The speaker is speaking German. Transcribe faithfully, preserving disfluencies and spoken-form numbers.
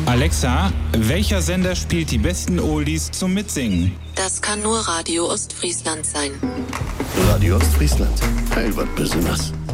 Alexa, welcher Sender spielt die besten Oldies zum Mitsingen? Das kann nur Radio Ostfriesland sein. Radio Ostfriesland, heil wat Besonderes.